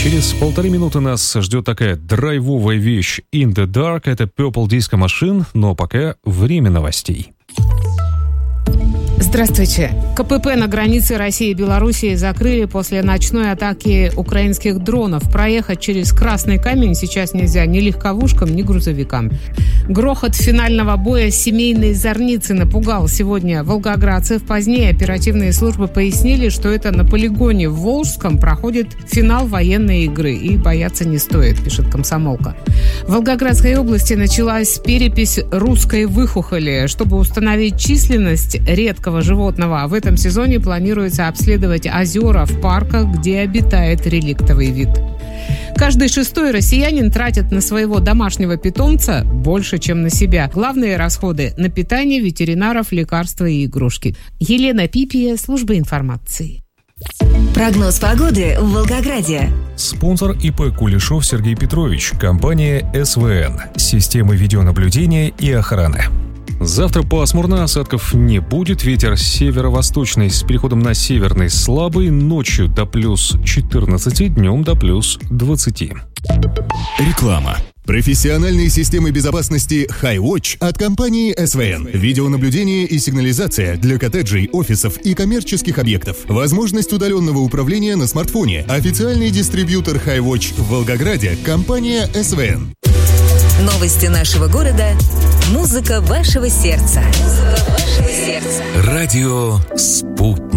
Через 1,5 минуты нас ждет такая драйвовая вещь In the Dark. Это Purple Disco Machine, но пока время новостей. Здравствуйте. КПП на границе России и Белоруссии закрыли после ночной атаки украинских дронов. Проехать через Красный Камень сейчас нельзя ни легковушкам, ни грузовикам. Грохот финального боя семейной зорницы напугал сегодня волгоградцев. Позднее оперативные службы пояснили, что это на полигоне в Волжском проходит финал военной игры. И бояться не стоит, пишет «Комсомолка». В Волгоградской области началась перепись русской выхухоли. Чтобы установить численность редкого животного, в этом сезоне планируется обследовать озера в парках, где обитает реликтовый вид. Каждый 6-й россиянин тратит на своего домашнего питомца больше, чем на себя. Главные расходы на питание, ветеринаров, лекарства и игрушки. Елена Пипия, служба информации. Прогноз погоды в Волгограде. Спонсор ИП Кулешов Сергей Петрович. Компания СВН. Системы видеонаблюдения и охраны. Завтра пасмурно, осадков не будет. Ветер северо-восточный с переходом на северный слабый. Ночью до плюс 14, днем до плюс 20. Реклама. Профессиональные системы безопасности HiWatch от компании СВН. Видеонаблюдение и сигнализация для коттеджей, офисов и коммерческих объектов. Возможность удаленного управления на смартфоне. Официальный дистрибьютор HiWatch в Волгограде – компания СВН. Новости нашего города. Музыка вашего сердца. Радио «Спутник».